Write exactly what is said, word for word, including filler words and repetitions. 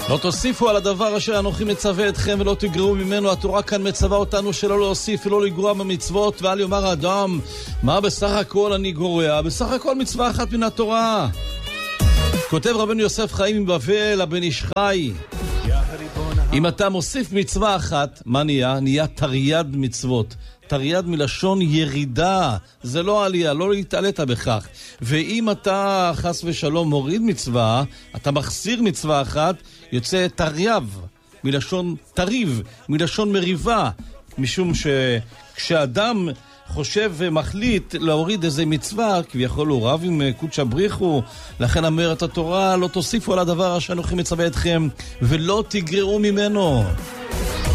לא תוסיפו על הדבר אשר אנוכי מצווה אתכם ולא תגרעו ממנו. התורה כאן מצווה אותנו שלא להוסיף ולא לגרוע במצוות. ואל יאמר האדם, מה בסך הכל אני גורע? בסך הכל מצווה אחת מן התורה. כותב רבנו יוסף חיים מבבל, הבן איש חי, אם אתה מוסיף מצווה אחת, מה נהיה? נהיה תרי"ד מצוות. תרי"ד מלשון ירידה, זה לא עלייה, לא להתעלת בכך. ואם אתה חס ושלום מוריד מצווה, אתה מחסיר מצווה אחת, יוצא תרי"ב מלשון תריב, מלשון מריבה, משום שכשאדם חושב ומחליט להוריד איזה מצווה, כביכול הוא רב עם קודש הבריחו. לכן אומרת התורה, לא תוסיפו על הדבר אשר אנוכי מצווה אתכם ולא תגרעו ממנו.